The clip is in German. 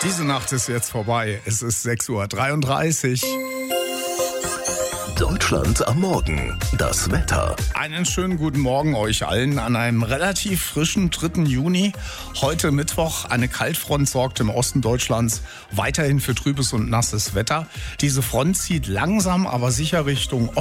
Diese Nacht ist jetzt vorbei. Es ist 6:33 Uhr. Deutschland am Morgen. Das Wetter. Einen schönen guten Morgen euch allen an einem relativ frischen 3. Juni. Heute Mittwoch. Eine Kaltfront sorgt im Osten Deutschlands weiterhin für trübes und nasses Wetter. Diese Front zieht langsam, aber sicher Richtung